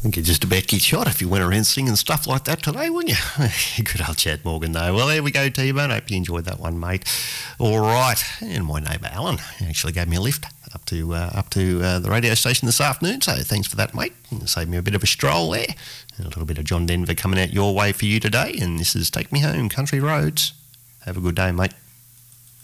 think you'd just about get shot if you went around singing stuff like that today, wouldn't you? Good old Chad Morgan, though. Well, there we go, T-Bone. Hope you enjoyed that one, mate. All right. And my neighbour Alan actually gave me a lift up to the radio station this afternoon, so thanks for that, mate. Saved me a bit of a stroll there. And a little bit of John Denver coming out your way for you today, and this is Take Me Home, Country Roads. Have a good day, mate.